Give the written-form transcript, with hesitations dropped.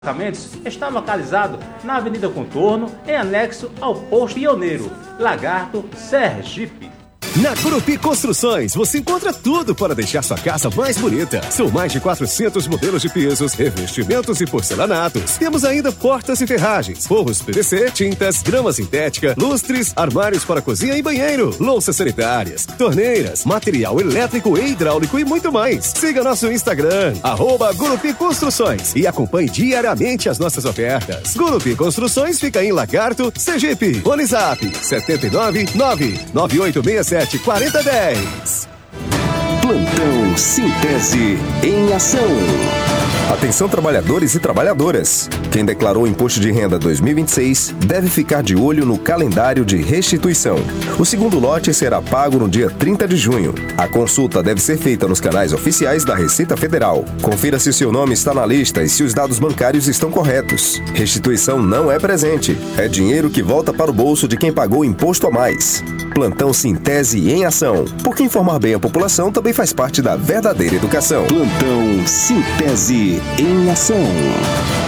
Apartamentos está localizado na Avenida Contorno, em anexo ao Posto Pioneiro, Lagarto, Sergipe. Na Gurupi Construções, você encontra tudo para deixar sua casa mais bonita. São mais de 400 modelos de pisos, revestimentos e porcelanatos. Temos ainda portas e ferragens, forros PVC, tintas, grama sintética, lustres, armários para cozinha e banheiro, louças sanitárias, torneiras, material elétrico e hidráulico e muito mais. Siga nosso Instagram, @Gurupi Construções, e acompanhe diariamente as nossas ofertas. Gurupi Construções fica em Lagarto, Sergipe. WhatsApp 799-9867-4010. Plantão Sintese em ação. Atenção, trabalhadores e trabalhadoras. Quem declarou o Imposto de Renda 2026 deve ficar de olho no calendário de restituição. O segundo lote será pago no dia 30 de junho. A consulta deve ser feita nos canais oficiais da Receita Federal. Confira se o seu nome está na lista e se os dados bancários estão corretos. Restituição não é presente. É dinheiro que volta para o bolso de quem pagou imposto a mais. Plantão Sintese em ação. Porque informar bem a população também faz parte da verdadeira educação. Plantão Sintese em ação.